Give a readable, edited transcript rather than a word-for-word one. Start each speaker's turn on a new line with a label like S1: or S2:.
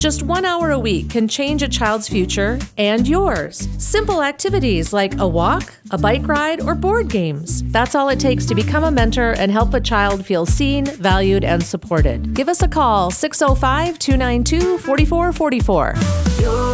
S1: Just 1 hour a week can change a child's future and yours. Simple activities like a walk, a bike ride, or board games. That's all it takes to become a mentor and help a child feel seen, valued, and supported. Give us a call, 605-292-4444.